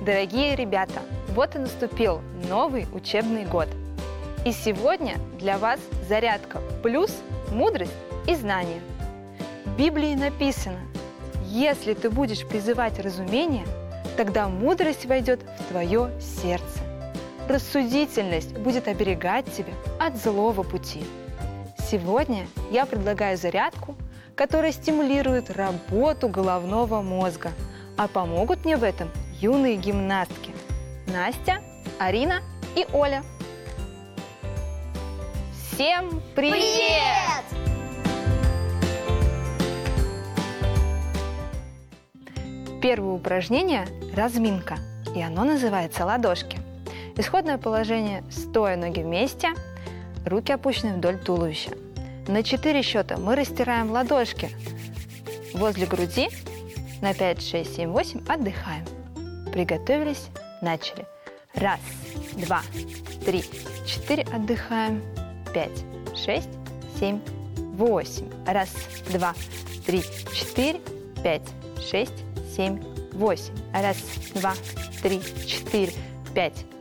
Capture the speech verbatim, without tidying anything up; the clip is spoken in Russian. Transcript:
Дорогие ребята, вот и наступил новый учебный год. И сегодня для вас зарядка плюс мудрость и знания. В Библии написано: если ты будешь призывать разумение, тогда мудрость войдет в твое сердце. Рассудительность будет оберегать тебя от злого пути. Сегодня я предлагаю зарядку, которая стимулирует работу головного мозга, а помогут мне в этом юные гимнастки Настя, Арина и Оля. Всем привет! Привет! Первое упражнение – разминка, и оно называется ладошки. Исходное положение – стоя, ноги вместе, руки опущены вдоль туловища. На четыре счета мы растираем ладошки возле груди. На пять, шесть, семь, восемь отдыхаем. Приготовились, начали. Раз, два, три, четыре, отдыхаем. Пять, шесть, семь, восемь. Раз, два, три, четыре, пять, шесть, семь, восемь. Раз, два, три, четыре, пять,